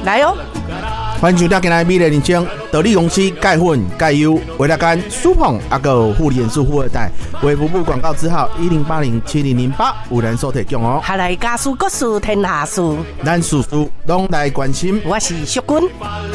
来哦！ 欢迎收听今日美丽人生，道理公司钙粉钙优维拉干舒捧阿个护理元素富二代，为服务广告字号10807008有人所提供哦。 下来家事国事天下事， 咱事事拢来关心。 我是淑君。